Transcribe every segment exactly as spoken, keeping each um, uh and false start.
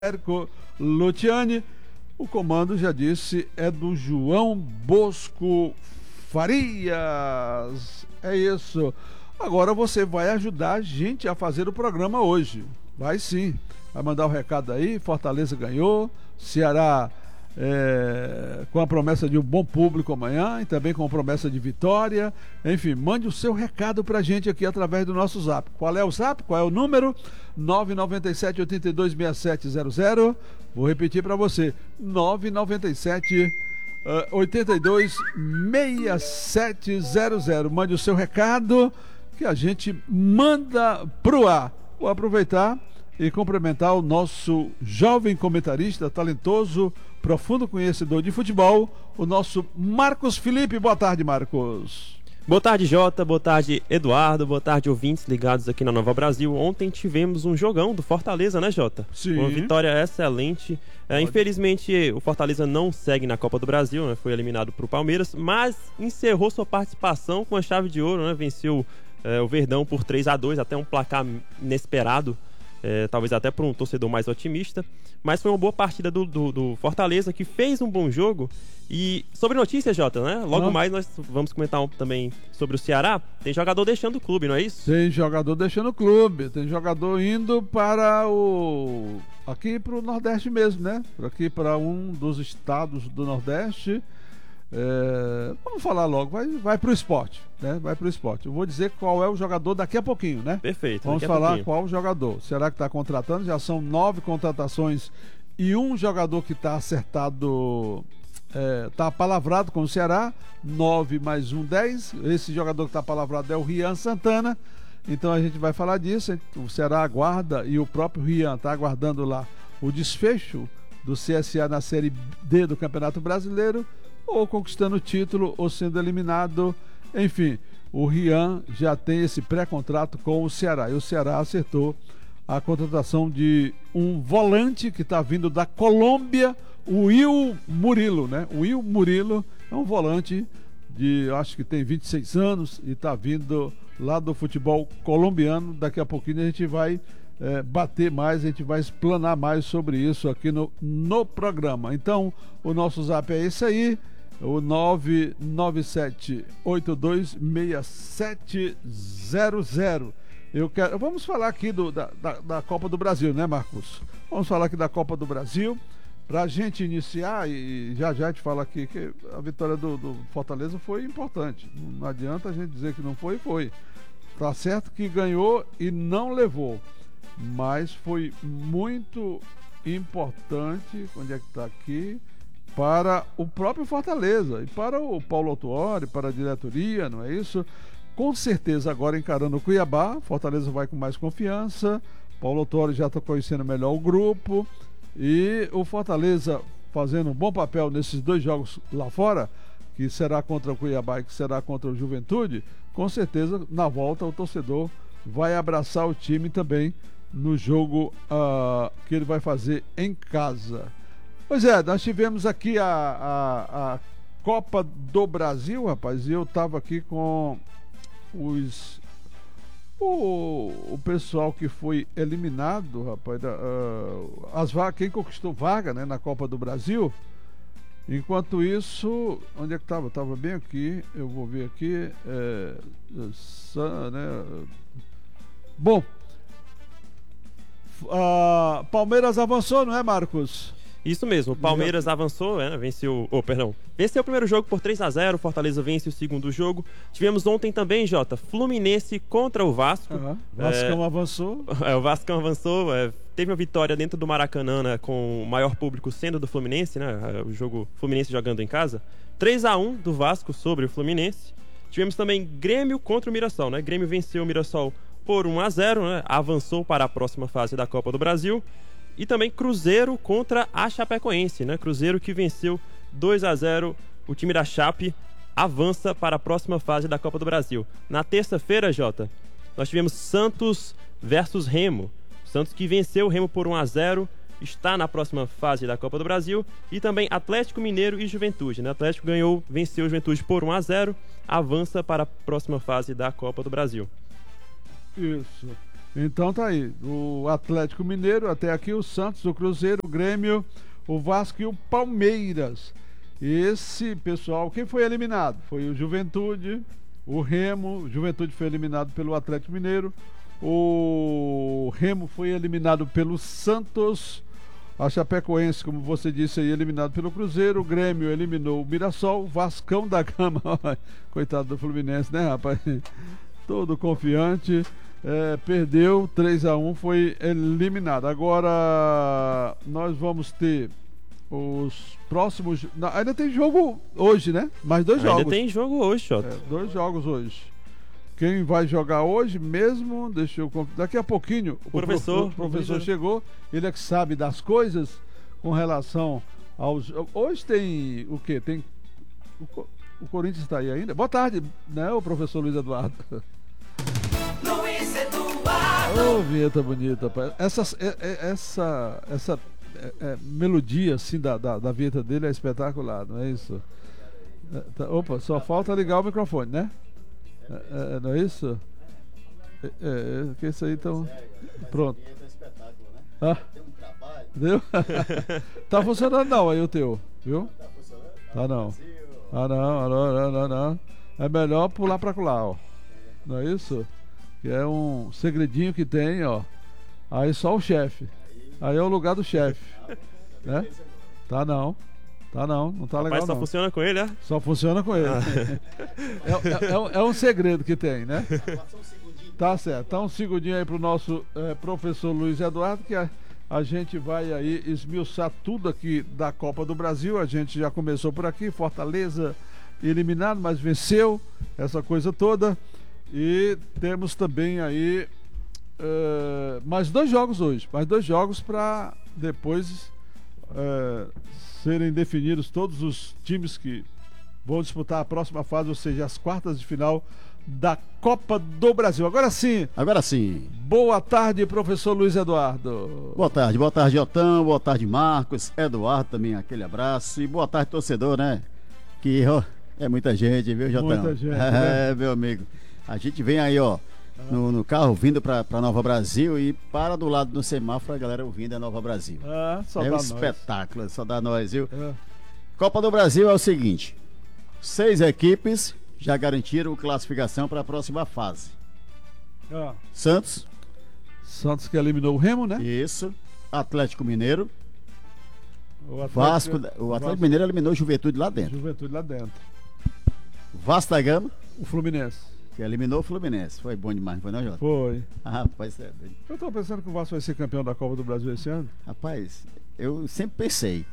Érico Luciani. O comando, já disse, é do João Bosco Farias. É isso. Agora você vai ajudar a gente a fazer o programa hoje. Vai sim. Vai mandar o um recado aí. Fortaleza ganhou. Ceará é, com a promessa de um bom público amanhã e também com a promessa de vitória. Enfim, mande o seu recado pra gente aqui através do nosso zap. Qual é o zap? Qual é o número? nove nove sete, oito dois, seis sete zero zero. Vou repetir para você. nove nove sete, oito dois, seis sete zero zero. Mande o seu recado que a gente manda pro ar. Vou aproveitar e cumprimentar o nosso jovem comentarista, talentoso, profundo conhecedor de futebol, o nosso Marcos Felipe. Boa tarde, Marcos. Boa tarde, Jota. Boa tarde, Eduardo. Boa tarde, ouvintes ligados aqui na Nova Brasil. Ontem tivemos um jogão do Fortaleza, né, Jota? Sim. Uma vitória excelente. É, infelizmente, o Fortaleza não segue na Copa do Brasil, né? Foi eliminado pro Palmeiras, mas encerrou sua participação com a chave de ouro, né? Venceu é, o Verdão por três a dois, até um placar inesperado. É, talvez até para um torcedor mais otimista, mas foi uma boa partida do, do, do Fortaleza, que fez um bom jogo. E sobre notícias, Jota, né? Logo não. mais nós vamos comentar um, também sobre o Ceará. Tem jogador deixando o clube, não é isso? Tem jogador deixando o clube, tem jogador indo para o... aqui para o Nordeste mesmo, né? Aqui para um dos estados do Nordeste. É... Vamos falar logo, vai, vai para o esporte, né? Vai para o esporte. Eu vou dizer qual é o jogador daqui a pouquinho, né? Perfeito. Vamos falar pouquinho. Qual o jogador. Será que está contratando? Já são nove contratações e um jogador que está acertado, está é, palavrado com o Ceará. Nove mais um, dez. Esse jogador que está palavrado é o Rian Santana. Então a gente vai falar disso. O Ceará aguarda e o próprio Rian está aguardando lá o desfecho do C S A na Série D do Campeonato Brasileiro, ou conquistando o título, ou sendo eliminado. Enfim, o Rian já tem esse pré-contrato com o Ceará. E o Ceará acertou a contratação de um volante que está vindo da Colômbia, o Will Murilo, né? O Will Murilo é um volante de, acho que tem vinte e seis anos e está vindo lá do futebol colombiano. Daqui a pouquinho a gente vai É, bater mais, a gente vai explanar mais sobre isso aqui no, no programa. Então, o nosso zap é esse aí, o nove nove sete, oito dois, seis sete zero zero. Eu quero, vamos falar aqui do, da, da, da Copa do Brasil, né, Marcos? Vamos falar aqui da Copa do Brasil, pra gente iniciar, e já já te falo aqui que a vitória do, do Fortaleza foi importante. Não adianta a gente dizer que não foi, foi. Tá certo que ganhou e não levou, mas foi muito importante, onde é que está aqui, para o próprio Fortaleza e para o Paulo Autuori, para a diretoria, não é isso? Com certeza agora encarando o Cuiabá, Fortaleza vai com mais confiança, Paulo Autuori já está conhecendo melhor o grupo e o Fortaleza fazendo um bom papel nesses dois jogos lá fora, que será contra o Cuiabá e que será contra o Juventude. Com certeza na volta o torcedor vai abraçar o time também no jogo uh, que ele vai fazer em casa. Pois é, nós tivemos aqui a, a, a Copa do Brasil, rapaz, e eu tava aqui com os o, o pessoal que foi eliminado, rapaz, da, uh, as vagas, quem conquistou vaga, né, na Copa do Brasil. Enquanto isso, onde é que tava? Tava bem aqui, eu vou ver aqui, é, né, bom, Uh, Palmeiras avançou, não é, Marcos? Isso mesmo, o Palmeiras Já... avançou, né? Venceu, oh, perdão, venceu o primeiro jogo por três a zero, Fortaleza vence o segundo jogo. Tivemos ontem também, Jota, Fluminense contra o Vasco. Uhum. Vascão é... avançou. É, o Vascão avançou, é... teve uma vitória dentro do Maracanã, né, com o maior público sendo do Fluminense, né? O jogo Fluminense jogando em casa. três a um do Vasco sobre o Fluminense. Tivemos também Grêmio contra o Mirassol, né? Grêmio venceu o Mirassol por um a zero, né? Avançou para a próxima fase da Copa do Brasil. E também Cruzeiro contra a Chapecoense, né? Cruzeiro que venceu dois a zero, o time da Chape avança para a próxima fase da Copa do Brasil. Na terça-feira, Jota, nós tivemos Santos versus Remo. Santos que venceu o Remo por um a zero, está na próxima fase da Copa do Brasil. E também Atlético Mineiro e Juventude, né? Atlético ganhou, venceu o Juventude por um a zero, avança para a próxima fase da Copa do Brasil. Isso. Então tá aí, o Atlético Mineiro, até aqui o Santos, o Cruzeiro, o Grêmio, o Vasco e o Palmeiras. Esse pessoal, quem foi eliminado? Foi o Juventude, o Remo, o Juventude foi eliminado pelo Atlético Mineiro, o Remo foi eliminado pelo Santos, a Chapecoense, como você disse aí, eliminado pelo Cruzeiro, o Grêmio eliminou o Mirassol, o Vascão da Gama, coitado do Fluminense, né, rapaz? Todo confiante. É, perdeu três a um, foi eliminado. Agora nós vamos ter os próximos. Não, ainda tem jogo hoje, né? Mais dois ainda jogos. Ainda tem jogo hoje, Jota. É, dois jogos hoje. Quem vai jogar hoje mesmo? Deixa eu. Daqui a pouquinho o, o professor, o professor chegou. Ele é que sabe das coisas com relação aos. Hoje tem o quê? Tem. O, o Corinthians está aí ainda? Boa tarde, né, o professor Luiz Eduardo? Luiz Eduardo. Ô, oh, vinheta bonita, pai. Essa, essa, essa é, é, melodia assim da, da, da vinheta dele é espetacular, não é isso? É, tá, opa, só falta ligar o microfone, né? É, é, não é isso? É, é, que isso aí então. Pronto. Ah, deu? Tá funcionando não aí o teu, viu? Tá não. Ah não, não, não, não, não. É melhor pular pra lá, ó. Não é isso? Que é um segredinho que tem, ó. Aí só o chefe. Aí é o lugar do chefe. Né? Tá não. Tá não, não tá Rapaz, legal só não. funciona com ele, é? Só funciona com ele. Ah. é, é, é, um, é um segredo que tem, né? Tá certo. Tá um segundinho aí pro nosso é, professor Luiz Eduardo, que a, a gente vai aí esmiuçar tudo aqui da Copa do Brasil. A gente já começou por aqui, Fortaleza eliminado, mas venceu, essa coisa toda. E temos também aí uh, mais dois jogos hoje, mais dois jogos para depois uh, serem definidos todos os times que vão disputar a próxima fase, ou seja, as quartas de final da Copa do Brasil. Agora sim. Agora sim. Boa tarde, professor Luiz Eduardo. Boa tarde, boa tarde, Otão, boa tarde, Marcos, Eduardo também, aquele abraço. E boa tarde, torcedor, né? Que ó, é muita gente, viu, Jotão? Muita gente. É, né? meu amigo. A gente vem aí, ó, no, no carro vindo pra, pra Nova Brasil e para do lado do semáforo a galera ouvindo a Nova Brasil. Ah, só é dá um nós. espetáculo, só dá nós, viu? É. Copa do Brasil é o seguinte: seis equipes já garantiram classificação para a próxima fase. Ah. Santos. Santos que eliminou o Remo, né? Isso. Atlético Mineiro. O Atlético, Vasco. O Atlético Vasco, Mineiro eliminou o Juventude lá dentro. Juventude lá dentro. Vasco da Gama, O Fluminense. que eliminou o Fluminense. Foi bom demais, não foi não, Jota? Foi. Ah, rapaz, é doido. Eu tô pensando que o Vasco vai ser campeão da Copa do Brasil esse ano. Rapaz, eu sempre pensei.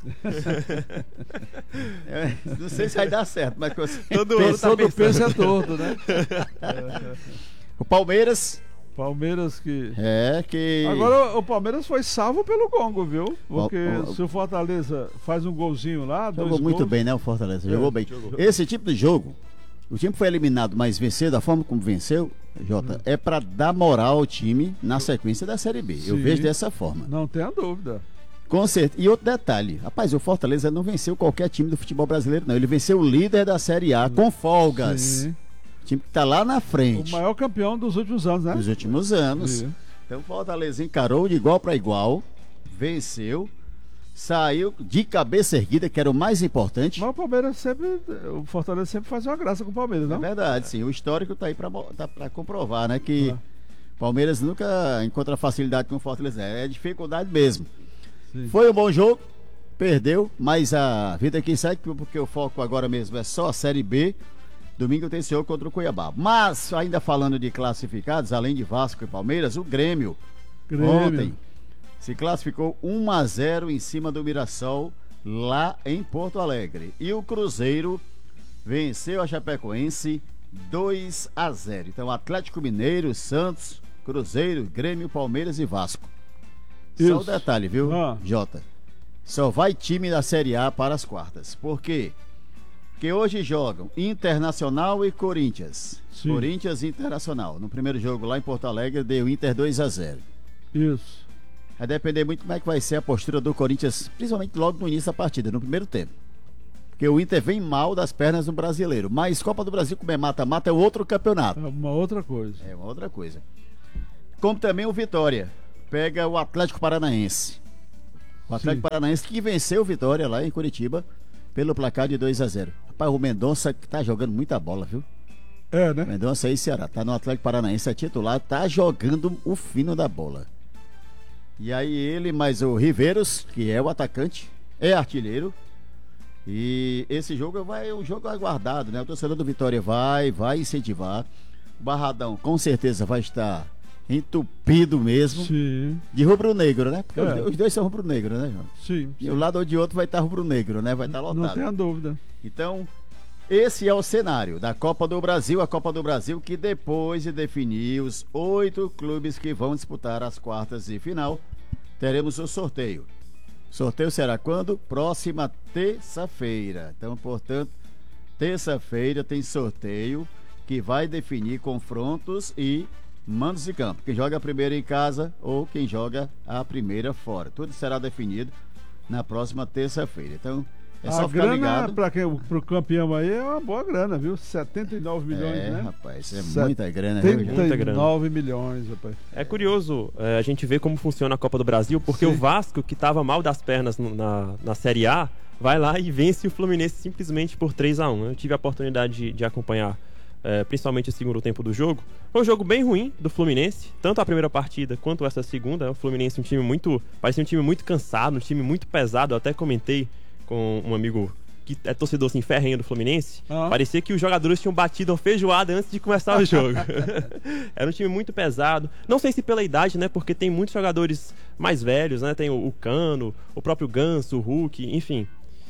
Eu não sei se vai dar certo, mas que eu sempre Todo penso. ano tá Todo pensando. peso é torto, né? É. O Palmeiras, Palmeiras que. é que... Agora o Palmeiras foi salvo pelo Congo, viu? Porque O- o- se o Fortaleza faz um golzinho lá, dois Jogou muito gols, bem, né, o Fortaleza? É, Jogou bem. jogou. Esse tipo de jogo, o time foi eliminado, mas venceu da forma como venceu, Jota, Hum. é pra dar moral ao time na sequência da Série B. Eu Sim. vejo dessa forma. Não tenha dúvida. Com certeza. E outro detalhe, rapaz, o Fortaleza não venceu qualquer time do futebol brasileiro, não. Ele venceu o líder da Série A com folgas. Sim. Time que tá lá na O frente maior campeão dos últimos anos, né? nos últimos anos. Sim. Então o Fortaleza encarou de igual para igual, venceu, saiu de cabeça erguida, que era o mais importante. Mas o Palmeiras sempre. O Fortaleza sempre faz uma graça com o Palmeiras, É não? verdade, sim. O histórico tá aí para tá pra comprovar, né? Que Ah. Palmeiras nunca encontra facilidade com o Fortaleza. É dificuldade mesmo. Sim. Foi um bom jogo, perdeu, mas a vida aqui segue, porque o foco agora mesmo é só a Série B. Domingo tem esse jogo contra o Cuiabá. Mas, ainda falando de classificados, além de Vasco e Palmeiras, o Grêmio, Grêmio. ontem se classificou um a zero em cima do Mirassol, lá em Porto Alegre. E o Cruzeiro venceu a Chapecoense dois a zero. Então, Atlético Mineiro, Santos, Cruzeiro, Grêmio, Palmeiras e Vasco. Só Isso. um detalhe, viu, Ah. Jota? Só vai time da Série A para as quartas. Por quê? Porque hoje jogam Internacional e Corinthians. Sim. Corinthians e Internacional. No primeiro jogo lá em Porto Alegre deu Inter dois a zero. Isso. Vai depender muito como é que vai ser a postura do Corinthians, principalmente logo no início da partida, no primeiro tempo. Porque o Inter vem mal das pernas no Brasileiro. Mas Copa do Brasil, como é mata-mata, é outro campeonato. É uma outra coisa. É uma outra coisa. como também o Vitória. Pega o Atlético Paranaense. O Atlético Sim. Paranaense que venceu o Vitória lá em Curitiba pelo placar de dois a zero. Rapaz, o Mendonça que tá jogando muita bola, viu? É, né? Mendonça aí, Ceará. Tá no Atlético Paranaense, é titular, tá jogando o fino da bola. E aí ele, mais o Riveiros, que é o atacante, é artilheiro. E esse jogo vai, um jogo aguardado, né? O torcedor do Vitória vai, vai incentivar. O Barradão com certeza vai estar entupido mesmo. Sim, De rubro-negro, né? Porque É. os dois- os dois são rubro-negro, né, João? sim. E um lado ou de outro vai estar rubro-negro, né? Vai estar Não lotado. tenha dúvida. Então, esse é o cenário da Copa do Brasil, a Copa do Brasil que depois de definir os oito clubes que vão disputar as quartas de final, teremos o sorteio. O sorteio será quando? Próxima terça-feira. Então, portanto, terça-feira tem sorteio que vai definir confrontos e mandos de campo. Quem joga a primeira em casa ou quem joga a primeira fora. Tudo será definido na próxima terça-feira. Então, é só a ficar grana ligado. para quem pro campeão aí é uma boa grana, viu? setenta e nove milhões, É, né? rapaz, é Set- muita grana, viu, gente? Muita grana. setenta e nove milhões, rapaz. É curioso é, a gente ver como funciona a Copa do Brasil, porque Sim. o Vasco, que estava mal das pernas no- na, na Série A, vai lá e vence o Fluminense simplesmente por três a um. Eu tive a oportunidade de, de acompanhar é, principalmente o segundo tempo do jogo. Foi um jogo bem ruim do Fluminense, tanto a primeira partida quanto essa segunda. O Fluminense um time muito, parecia um time muito cansado, um time muito pesado. Eu até comentei com um amigo que é torcedor assim, ferrenho do Fluminense. Ah. Parecia que os jogadores tinham batido uma feijoada antes de começar o jogo. Era um time muito pesado. Não sei se pela idade, né? Porque tem muitos jogadores mais velhos, né? Tem o, o Cano, o próprio Ganso, o Hulk, enfim.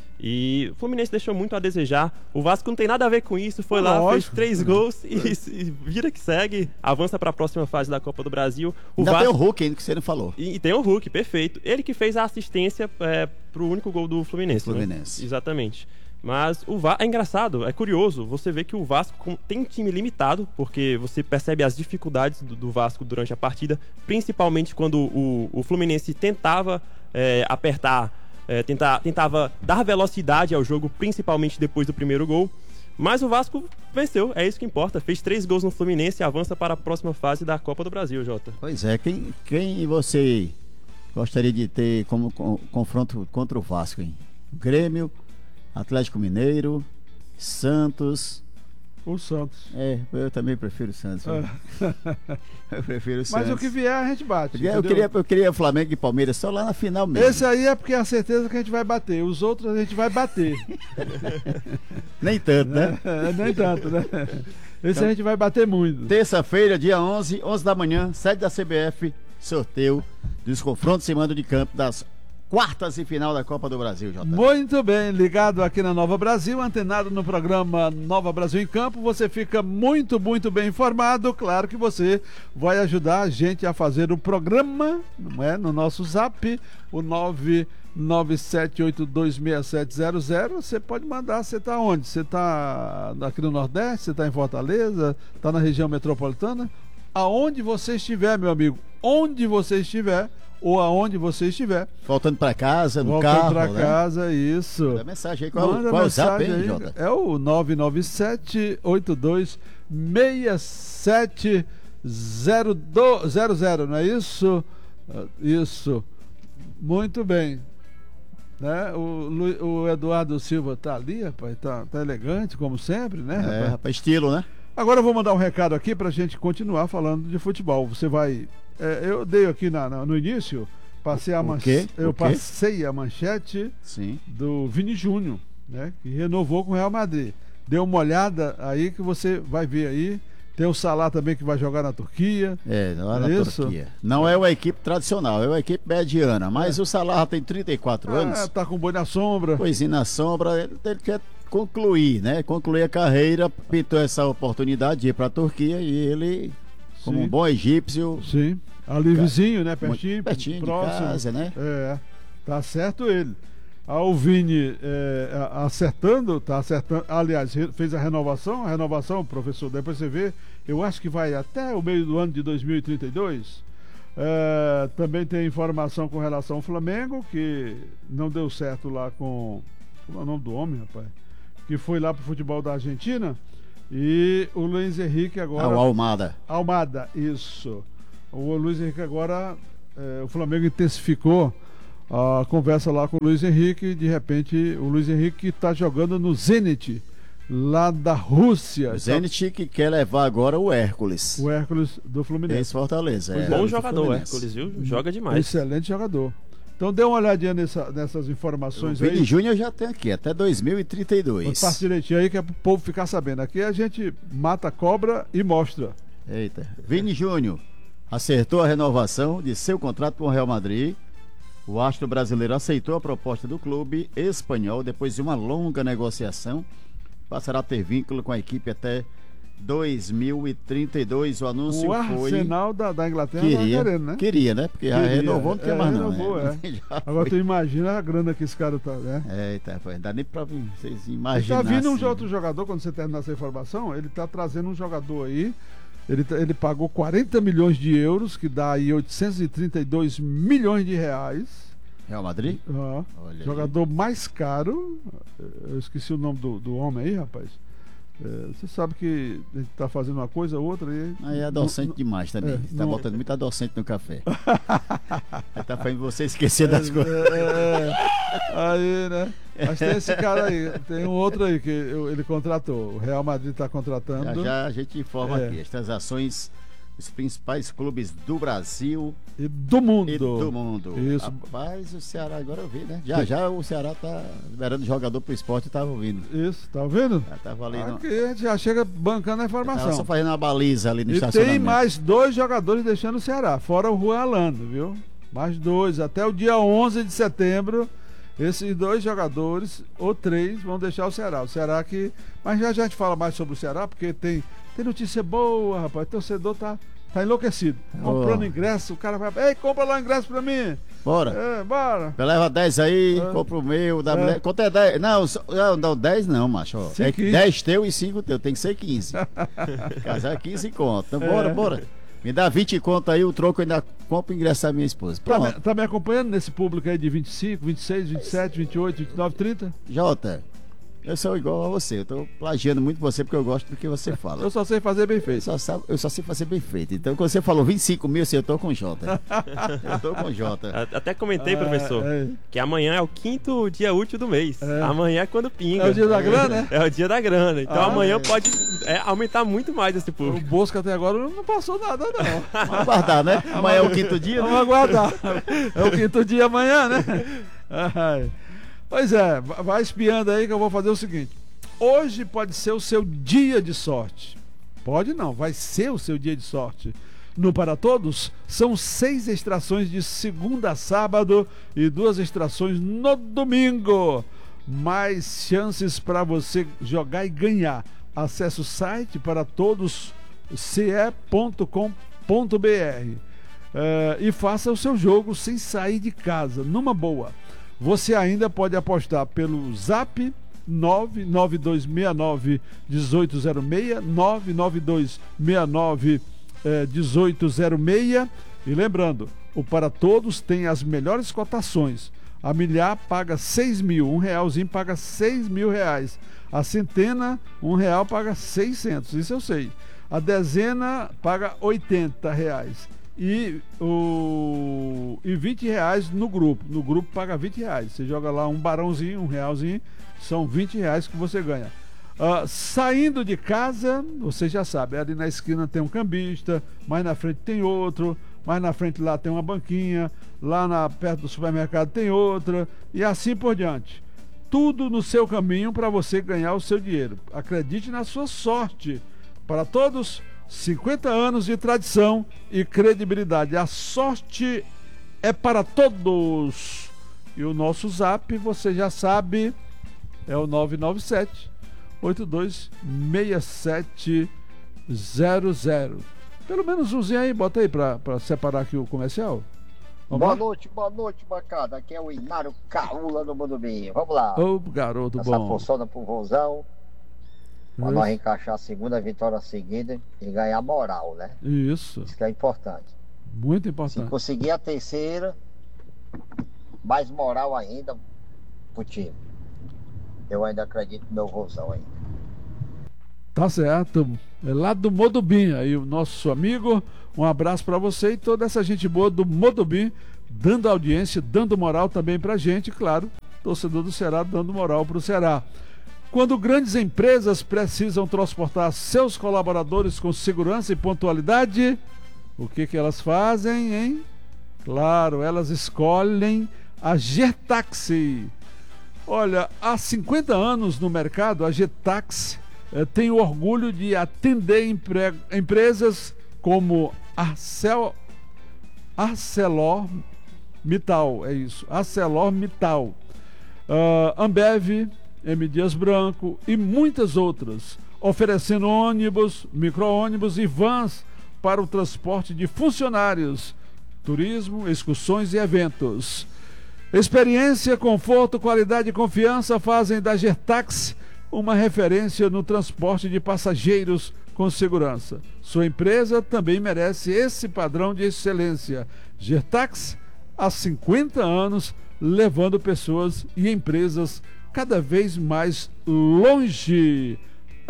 E o Fluminense deixou muito a desejar. O Vasco não tem nada a ver com isso. Foi lá, Lógico. fez três gols e, e vira que segue. Avança para a próxima fase da Copa do Brasil. O Ainda Vasco... tem o Hulk ainda que você não falou. E, e tem o Hulk, perfeito. Ele que fez a assistência é, pro único gol do Fluminense. né? Fluminense. Exatamente. Mas o Vasco é engraçado, é curioso. Você vê que o Vasco com- tem um time limitado, porque você percebe as dificuldades do, do Vasco durante a partida, principalmente quando o, o Fluminense tentava é, apertar, é, tentar, tentava dar velocidade ao jogo, principalmente depois do primeiro gol. Mas o Vasco venceu, é isso que importa. Fez três gols no Fluminense e avança para a próxima fase da Copa do Brasil, Jota. Pois é, quem, quem você gostaria de ter como con- confronto contra o Vasco, hein? Grêmio, Atlético Mineiro, Santos. O Santos. É, eu também prefiro o Santos. viu? Eu prefiro o Mas Santos. o que vier a gente bate. Eu entendeu? queria, eu queria Flamengo e Palmeiras só lá na final mesmo. Esse aí é porque é a certeza que a gente vai bater. Os outros a gente vai bater. Nem tanto, né? É, nem tanto, né? Esse a gente vai bater muito. Terça-feira, dia onze, onze da manhã, sede da C B F, sorteio dos confrontos em mando de campo das quartas e final da Copa do Brasil, Jota. Muito bem, ligado aqui na Nova Brasil, antenado no programa Nova Brasil em Campo, você fica muito, muito bem informado. Claro que você vai ajudar a gente a fazer o programa, não é? No nosso zap, o nove nove sete oito dois seis sete zero zero. Você pode mandar, você está onde? Você está aqui no Nordeste? Você está em Fortaleza? Está na região metropolitana? Aonde você estiver, meu amigo, onde você estiver, ou aonde você estiver, Voltando pra casa, no voltando carro, pra né? casa, isso. Manda mensagem aí. Qual, Manda qual é o zap, mensagem hein, aí. Jota? É o nove nove sete oito dois seis sete zero zero, não é isso? Ah, Isso. Muito bem. Né? O, Lu- o Eduardo Silva tá ali, rapaz, tá, tá elegante, como sempre, né, É, rapaz? rapaz, estilo, né? Agora eu vou mandar um recado aqui pra gente continuar falando de futebol. Você vai. é, eu dei aqui na- na- no início, passei a O manchete. quê? Eu O quê? passei a manchete Sim. do Vini Júnior, né? Que renovou com o Real Madrid. Dê uma olhada aí que você vai ver aí. Tem o Salah também que vai jogar na Turquia. É, lá na É isso? Turquia. Não é uma equipe tradicional, é uma equipe mediana. Mas o Salah tem trinta e quatro Ah, anos. tá com boi na sombra. Coisinha na sombra, ele, ele quer concluir, né? Concluir a carreira, pintou essa oportunidade de ir para a Turquia e ele, como Sim. um bom egípcio, Sim. Ali vizinho, né? Pertinho. pertinho de próximo. casa, né? É, tá certo ele. Ah, o Vini é, a- acertando, tá acertando. Aliás, re- fez a renovação, a renovação, professor, depois você vê, eu acho que vai até o meio do ano de dois mil e trinta e dois. É, também tem informação com relação ao Flamengo, que não deu certo lá com. Como é o nome do homem, rapaz? Que foi lá pro futebol da Argentina. E o Luiz Henrique agora. A Almada. Almada, isso. O Luiz Henrique agora, é, o Flamengo intensificou a conversa lá com o Luiz Henrique. De repente, o Luiz Henrique está jogando no Zenit, lá da Rússia. O Zenit que quer levar agora o Hércules. O Hércules do Fluminense. Esse Fortaleza. Pois É, é, Bom do jogador, Fluminense. Hércules, viu? Joga demais. Excelente jogador. Então dê uma olhadinha nessa- nessas O informações Vini aí. Júnior já tem aqui, até dois mil e trinta e dois. Passa direitinho aí que é pro povo ficar sabendo. Aqui a gente mata a cobra e mostra. Eita. Vini Júnior acertou a renovação de seu contrato com o Real Madrid. O astro brasileiro aceitou a proposta do clube espanhol depois de uma longa negociação. Passará a ter vínculo com a equipe até dois mil e trinta e dois. O anúncio O foi... Arsenal da, da Inglaterra Queria, tá querendo, né? queria, né? Porque já Queria. renovou, não quer É, mais não. renovou, né? é. Já Agora foi. tu imagina a grana que esse cara tá, né? Eita, rapaz, não dá nem pra vocês Tá imaginarem. vindo um outro jogador, quando você terminar essa informação, ele tá trazendo um jogador aí. Ele, tá- ele pagou quarenta milhões de euros, que dá aí oitocentos e trinta e dois milhões de reais. Real Madrid? Ah, Olha aí. jogador mais caro. Eu esqueci o nome do, do homem aí, rapaz. É, você sabe que a gente tá fazendo uma coisa, outra e. Aí é adolescente demais também. é, Você tá não- botando muito adolescente no café. Aí tá fazendo você esquecer das coisas. É, é, aí, né? Mas tem esse cara aí, tem um outro aí que eu- ele contratou. O Real Madrid tá Já contratando. já a gente informa É. aqui. As transações dos principais clubes do Brasil E do mundo. e do mundo. Isso. Rapaz, o Ceará agora eu vi, né? Já já o Ceará tá liberando jogador pro esporte e tava ouvindo. Isso, tá ouvindo? Já tava ali no... Aqui a gente já chega bancando a Tava só informação. fazendo uma baliza ali no E estacionamento. tem mais dois jogadores deixando o Ceará, fora o Juan Alando, viu? Mais dois. Até o dia onze de setembro, esses dois jogadores, ou três, vão deixar o Ceará. O Ceará que. Mas já já a gente fala mais sobre o Ceará, porque tem, tem notícia boa, rapaz. O torcedor tá, tá enlouquecido. Comprando Oh. ingresso, o cara vai. Ei, compra lá o ingresso pra mim. Bora. É, bora. Leva dez aí, É. compra o meu, da É. mulher. Quanto é dez? Não, só- não, não, dez não, macho. ó. É Cinco e- dez teu e cinco teu, tem que ser quinze. Casar é quinze conto. Então, bora, É. bora. Me dá vinte conto aí, o troco eu ainda compro e ingressar minha esposa. Tá, me- Pronto. tá me acompanhando nesse público aí de vinte e cinco, vinte e seis, vinte e sete, vinte e oito, vinte e nove, trinta? Jota, eu sou igual a você. Eu tô plagiando muito você porque eu gosto do que você fala. Eu só sei fazer bem Eu feito. só, sabe- eu só sei fazer bem feito. Então, quando você falou vinte e cinco mil, assim, eu tô com Jota. Eu tô com Jota. A- Até comentei, Ah, professor, é. que amanhã é o quinto dia útil do mês. É. Amanhã é quando pinga. É o dia da grana, né? É o dia da grana. Então Ah, amanhã é. pode é, aumentar muito mais esse O público. Bosco até agora não passou nada, não. Vamos aguardar, né? Amanhã é o quinto dia, Vamos né? aguardar. É o quinto dia amanhã, né? Ai. Pois é, va- vai espiando aí que eu vou fazer o seguinte. Hoje pode ser o seu dia de sorte. Pode não, vai ser o seu dia de sorte. No Para Todos, são seis extrações de segunda a sábado e duas extrações no domingo. Mais chances para você jogar e ganhar. Acesse o site para todos c e ponto com ponto b r eh, e faça o seu jogo sem sair de casa, numa boa. Você ainda pode apostar pelo Zap nove nove dois seis nove um oito zero seis, nove nove dois seis nove um oito zero seis. E lembrando, o Para Todos tem as melhores cotações. A milhar paga seis mil, um realzinho paga seis mil reais. A centena, um real paga seiscentos, isso eu sei. A dezena paga oitenta reais. E, o, e vinte reais no grupo. No grupo paga vinte reais. Você joga lá um barãozinho, um realzinho, são vinte reais que você ganha. Ah, saindo de casa, você já sabe, ali na esquina tem um cambista, mais na frente tem outro, mais na frente lá tem uma banquinha, lá na, perto do supermercado tem outra, e assim por diante. Tudo no seu caminho para você ganhar o seu dinheiro. Acredite na sua sorte. Para todos, cinquenta anos de tradição e credibilidade. A sorte é para todos. E o nosso zap, você já sabe, é o nove nove sete, oito dois seis sete zero zero. Pelo menos umzinho aí, bota aí para separar aqui o comercial. Vamos Boa lá? noite, boa noite, bancada. Aqui é o Inário Caula do Mundo Bem. Vamos lá. Ô, garoto Essa bom. função pro Vozão. Pra Isso. nós encaixar a segunda vitória seguida e ganhar moral, né? Isso, Isso que é importante. muito Se importante. conseguir a terceira, mais moral ainda pro time. Eu ainda acredito no meu Vozão ainda. Tá certo. É lá do Modubim. Aí o nosso amigo, um abraço para você e toda essa gente boa do Modubim, dando audiência, dando moral também pra gente, claro, torcedor do Ceará dando moral pro Ceará. Quando grandes empresas precisam transportar seus colaboradores com segurança e pontualidade, o que que elas fazem, hein? Claro, elas escolhem a Getaxi. Olha, há cinquenta anos no mercado, a Getaxi eh, tem o orgulho de atender empre- empresas como Arcel, ArcelorMittal, é isso, ArcelorMittal, uh, Ambev, M. Dias Branco e muitas outras, oferecendo ônibus, micro-ônibus e vans para o transporte de funcionários, turismo, excursões e eventos. Experiência, conforto, qualidade e confiança fazem da Getaxi uma referência no transporte de passageiros com segurança. Sua empresa também merece esse padrão de excelência. Getaxi, há cinquenta anos, levando pessoas e empresas cada vez mais longe.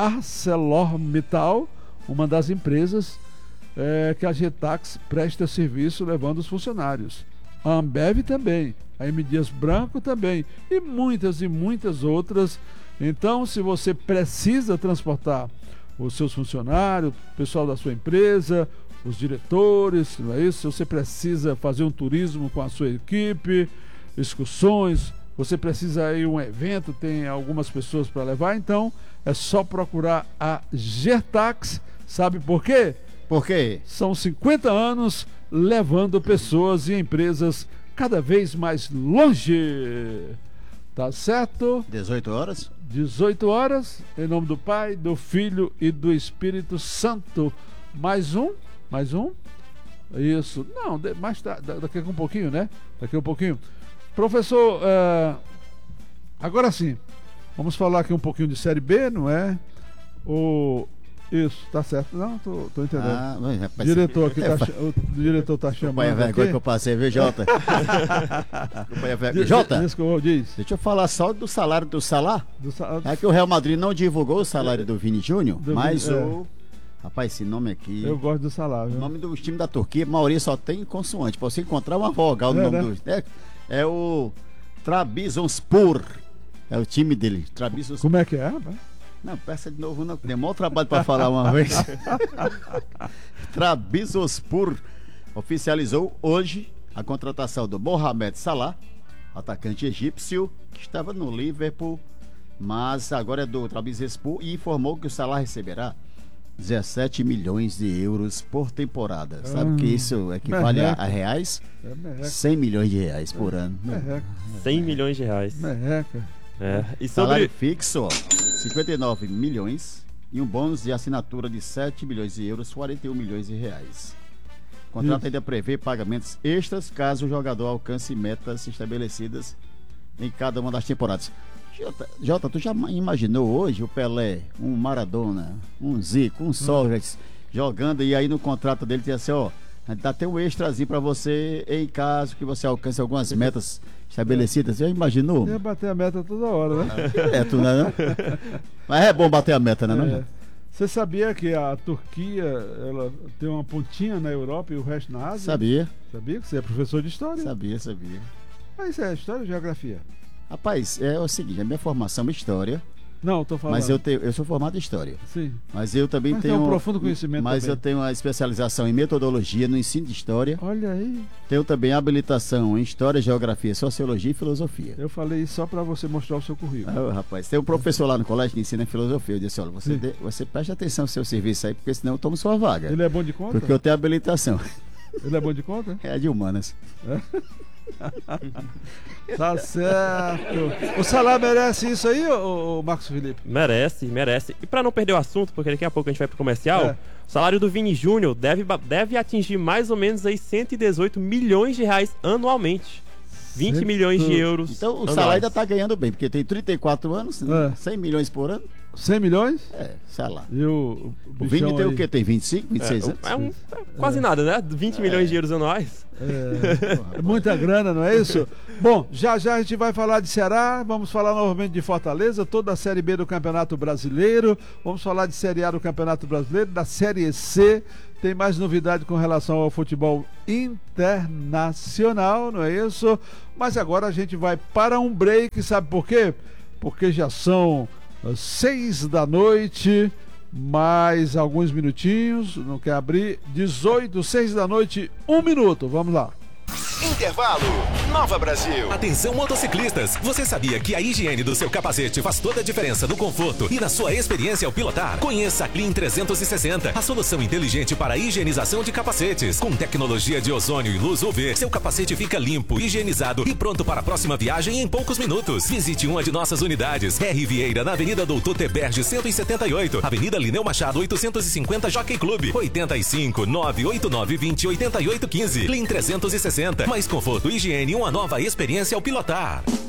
ArcelorMittal, uma das empresas é, que a Getaxi presta serviço levando os funcionários. A Ambev também, a M. Dias Branco também e muitas e muitas outras. Então, se você precisa transportar os seus funcionários, o pessoal da sua empresa, os diretores, não é isso? Se você precisa fazer um turismo com a sua equipe, excursões, você precisa ir a um evento, tem algumas pessoas para levar, então é só procurar a Getaxi. Sabe por quê? Por quê? São cinquenta anos levando pessoas e empresas cada vez mais longe. Tá certo? dezoito horas? dezoito horas, em nome do Pai, do Filho e do Espírito Santo. Mais um? Mais um? Isso. Não, de- mais tarde, da- daqui a um pouquinho, né? Daqui a um pouquinho. Professor, eh, agora sim, vamos falar aqui um pouquinho de Série B, não é? O... Isso, tá certo. Não, tô, tô entendendo. Ah, mas, O rapaz, diretor aqui é, tá, cha- o diretor tá chamando. Companhia vergonha aqui. que eu passei, viu, Jota? Companhia vergonha. Di- Jota, Desculpa, diz. deixa eu falar só do salário do Salah. Do sa- É que o Real Madrid não divulgou o salário do Vini Júnior, Do mas Vini, o... Rapaz, esse nome aqui... Eu gosto do salário. O viu? nome do time da Turquia, a maioria só tem consoante. Pra você encontrar uma vogal no É, nome né? do... É, é o Trabzonspor. É o time dele, Trabzonspor. Como é que é, rapaz? Não, peça de novo não, que tem maior trabalho pra falar uma vez. Trabzonspor oficializou hoje a contratação do Mohamed Salah, atacante egípcio, que estava no Liverpool, mas agora é do Trabzonspor, e informou que o Salah receberá dezessete milhões de euros por temporada. Sabe Hum, que isso equivale a, merreca. a reais? É merreca. cem milhões de reais por ano. Merreca. cem milhões de reais. Merreca. É. E Salário sobre. fixo, ó, cinquenta e nove milhões, e um bônus de assinatura de sete milhões de euros, quarenta e um milhões de reais. O contrato Isso. ainda prevê pagamentos extras caso o jogador alcance metas estabelecidas em cada uma das temporadas. Jota, Jota, tu já imaginou hoje o Pelé, um Maradona, um Zico, um Sócrates jogando, e aí no contrato dele tinha assim, ó, a gente dá até um extrazinho pra você em caso que você alcance algumas metas estabelecidas. Já imaginou? Ia bater a meta toda hora, né? Direto, né? Não? Mas é bom bater a meta, né? É. Não? Você sabia que a Turquia ela tem uma pontinha na Europa e o resto na Ásia? Sabia, Sabia que você é professor de história? sabia, sabia. Mas isso é história ou geografia? Rapaz, é o seguinte, a minha formação é história, Não, tô falando. mas eu, tenho, eu sou formado em história. Sim. Mas eu também Mas tem tenho. um profundo conhecimento Mas também. eu tenho uma especialização em metodologia no ensino de história. Olha aí, Tenho também habilitação em história, geografia, sociologia e filosofia. eu falei isso só pra você mostrar o seu currículo. Ah, rapaz, tem um professor lá no colégio que ensina filosofia. Eu disse: olha, você, Sim. de- você preste atenção no seu serviço aí, porque senão eu tomo sua vaga. Ele é bom de conta? Porque eu tenho habilitação. Ele é bom de conta? É de humanas. Tá certo. O Salah merece isso aí, ô, ô Marcos Felipe? Merece, merece. E pra não perder o assunto, porque daqui a pouco a gente vai pro comercial, É. o salário do Vini Júnior deve, ba- deve atingir mais ou menos aí cento e dezoito milhões de reais anualmente. vinte Cento- milhões de euros. Então o anuais. salário ainda tá ganhando bem, porque tem trinta e quatro anos, né? É. cem milhões por ano. cem milhões? É, sei lá. E o, O Vini tem aí? o quê? Tem vinte e cinco, vinte e seis É, anos? é um- é quase nada, né? vinte milhões de euros anuais. É, é muita grana, não é isso? Bom, já já a gente vai falar de Ceará, vamos falar novamente de Fortaleza, toda a Série B do Campeonato Brasileiro, vamos falar de Série A do Campeonato Brasileiro, da Série C, tem mais novidade com relação ao futebol internacional, não é isso? Mas agora a gente vai para um break, sabe por quê? Porque já são uh, seis da noite, mais alguns minutinhos, não quer abrir, dezoito, seis da noite, um minuto, vamos lá. Intervalo. Nova Brasil. Atenção, motociclistas. Você sabia que a higiene do seu capacete faz toda a diferença no conforto e na sua experiência ao pilotar? Conheça a Clean trezentos e sessenta, a solução inteligente para a higienização de capacetes. Com tecnologia de ozônio e luz U V, seu capacete fica limpo, higienizado e pronto para a próxima viagem em poucos minutos. Visite uma de nossas unidades. R. Vieira, na Avenida Doutor Teberge cento e setenta e oito, Avenida Lineu Machado oitocentos e cinquenta, Jockey Club, oitenta e cinco, nove oito nove, vinte, oitenta e oito, quinze. Clean trezentos e sessenta, mais conforto, higiene e uma nova experiência ao pilotar.